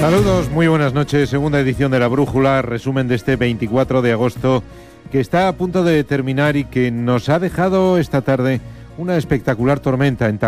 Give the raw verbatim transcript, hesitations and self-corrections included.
Saludos, muy buenas noches. Segunda edición de La Brújula, resumen de este veinticuatro de agosto, que está a punto de terminar y que nos ha dejado esta tarde una espectacular tormenta en